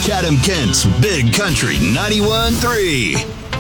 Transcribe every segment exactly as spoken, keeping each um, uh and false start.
Chatham-Kent's Big Country ninety-one point three.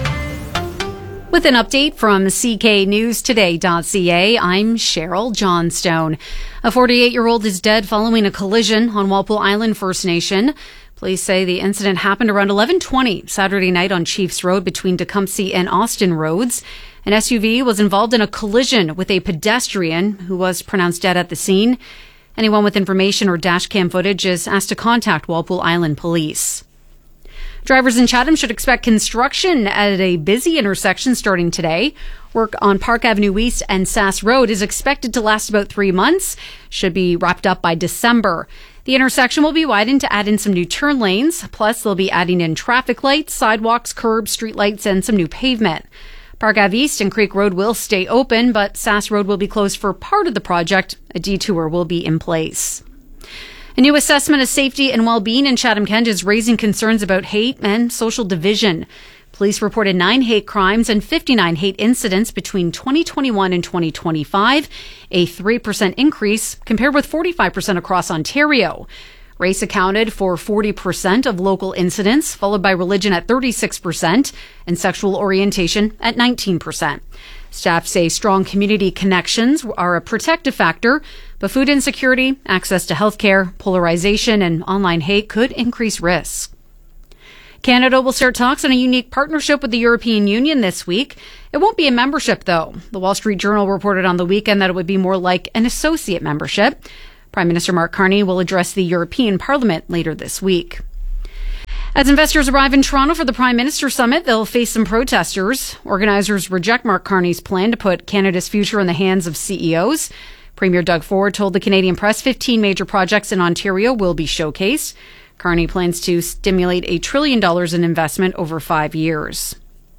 With an update from C K News Today dot C A, I'm Cheryl Johnstone. A forty-eight-year-old is dead following a collision on Walpole Island First Nation. Police say the incident happened around eleven twenty Saturday night on Chiefs Road between Tecumseh and Austin Roads. An S U V was involved in a collision with a pedestrian who was pronounced dead at the scene. Anyone with information or dashcam footage is asked to contact Walpole Island Police. Drivers in Chatham should expect construction at a busy intersection starting today. Work on Park Avenue East and Sass Road is expected to last about three months. Should be wrapped up by December. The intersection will be widened to add in some new turn lanes. Plus, they'll be adding in traffic lights, sidewalks, curbs, street lights, and some new pavement. Park Ave East and Creek Road will stay open, but Sass Road will be closed for part of the project. A detour will be in place. A new assessment of safety and well-being in Chatham-Kent is raising concerns about hate and social division. Police reported nine hate crimes and fifty-nine hate incidents between twenty twenty-one and twenty twenty-five, a three percent increase compared with forty-five percent across Ontario. Race accounted for forty percent of local incidents, followed by religion at thirty-six percent and sexual orientation at nineteen percent. Staff say strong community connections are a protective factor, but food insecurity, access to healthcare, polarization, and online hate could increase risk. Canada will start talks on a unique partnership with the European Union this week. It won't be a membership, though. The Wall Street Journal reported on the weekend that it would be more like an associate membership. Prime Minister Mark Carney will address the European Parliament later this week. As investors arrive in Toronto for the Prime Minister Summit, they'll face some protesters. Organizers reject Mark Carney's plan to put Canada's future in the hands of C E Os. Premier Doug Ford told the Canadian Press fifteen major projects in Ontario will be showcased. Carney plans to stimulate a trillion dollars in investment over five years.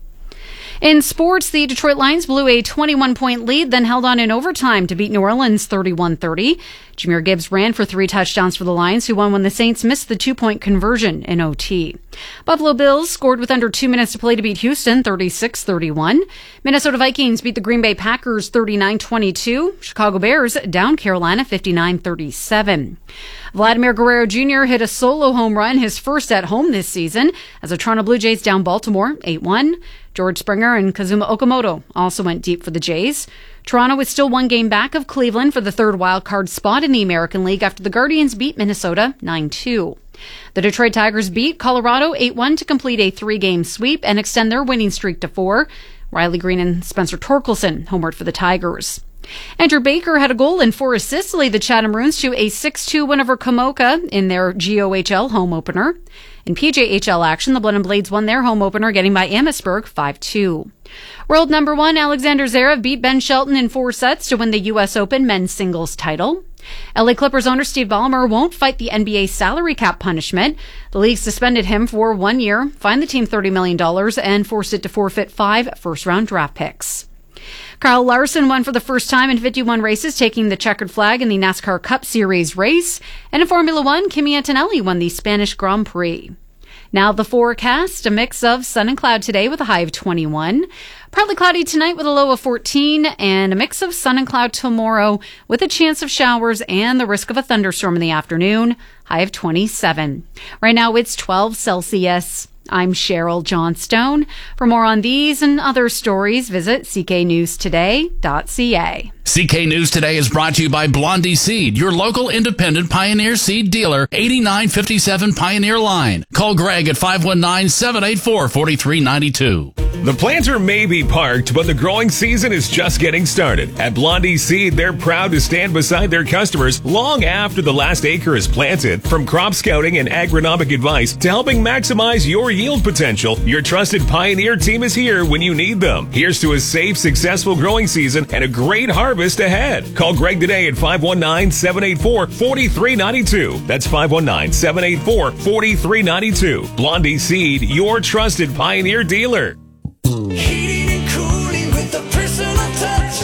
In sports, the Detroit Lions blew a twenty-one point lead, then held on in overtime to beat New Orleans thirty-one thirty. Jahmyr Gibbs ran for three touchdowns for the Lions, who won when the Saints missed the two-point conversion in O T. Buffalo Bills scored with under two minutes to play to beat Houston thirty-six thirty-one. Minnesota Vikings beat the Green Bay Packers thirty-nine twenty-two. Chicago Bears down Carolina fifty-nine thirty-seven. Vladimir Guerrero Junior hit a solo home run, his first at home this season, as the Toronto Blue Jays down Baltimore eight one. George Springer and Kazuma Okamoto also went deep for the Jays. Toronto is still one game back of Cleveland for the third wildcard spot in the American League after the Guardians beat Minnesota nine two. The Detroit Tigers beat Colorado eight one to complete a three-game sweep and extend their winning streak to four. Riley Green and Spencer Torkelson homered for the Tigers. Andrew Baker had a goal and four assists to lead the Chatham Runes to a six two win over Kamoka in their G O H L home opener. In P J H L action, the Blood and Blades won their home opener, getting by Amherstburg five two. World number one Alexander Zverev beat Ben Shelton in four sets to win the U S Open men's singles title. L A Clippers owner Steve Ballmer won't fight the N B A salary cap punishment. The league suspended him for one year, fined the team thirty million dollars, and forced it to forfeit five first-round draft picks. Kyle Larson won for the first time in fifty-one races, taking the checkered flag in the NASCAR Cup Series race. And in Formula One, Kimi Antonelli won the Spanish Grand Prix. Now the forecast, a mix of sun and cloud today with a high of twenty-one. Partly cloudy tonight with a low of fourteen, and a mix of sun and cloud tomorrow with a chance of showers and the risk of a thunderstorm in the afternoon, high of twenty-seven. Right now it's twelve Celsius. I'm Cheryl Johnstone. For more on these and other stories, visit C K News Today dot C A. C K News Today is brought to you by Blondie Seed, your local independent Pioneer Seed dealer, eighty-nine fifty-seven Pioneer Line. Call Greg at five one nine, seven eight four, four three nine two. The planter may be parked, but the growing season is just getting started. At Blondie Seed, they're proud to stand beside their customers long after the last acre is planted. From crop scouting and agronomic advice to helping maximize your yield potential, your trusted Pioneer team is here when you need them. Here's to a safe, successful growing season and a great harvest ahead. Call Greg today at five one nine, seven eight four, four three nine two. That's five one nine, seven eight four, four three nine two. Blondie Seed, your trusted Pioneer dealer. Heating and cooling with a personal touch.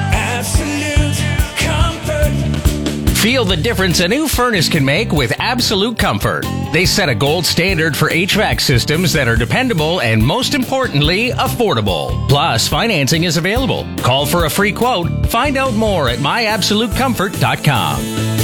Absolute comfort. Feel the difference a new furnace can make with Absolute Comfort. They set a gold standard for H V A C systems that are dependable and, most importantly, affordable. Plus, financing is available. Call for a free quote. Find out more at my absolute comfort dot com.